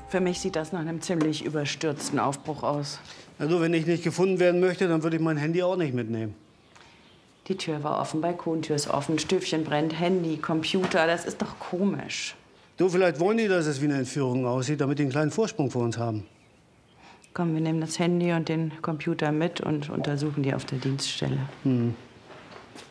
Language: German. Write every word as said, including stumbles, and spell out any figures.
Für mich sieht das nach einem ziemlich überstürzten Aufbruch aus. Also, wenn ich nicht gefunden werden möchte, dann würde ich mein Handy auch nicht mitnehmen. Die Tür war offen, Balkontür ist offen, Stöfchen brennt, Handy, Computer, das ist doch komisch. Du, vielleicht wollen die, dass es wie eine Entführung aussieht, damit die einen kleinen Vorsprung vor uns haben. Komm, wir nehmen das Handy und den Computer mit und untersuchen die auf der Dienststelle. Hm.